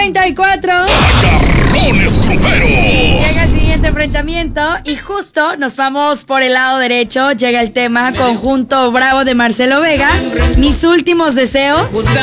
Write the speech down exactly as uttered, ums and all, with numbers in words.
treinta y cuatro. Agarrones gruperos. Y llega el siguiente enfrentamiento y justo nos vamos por el lado derecho. Llega el tema Conjunto Bravo de Marcelo Vega. Mis últimos deseos.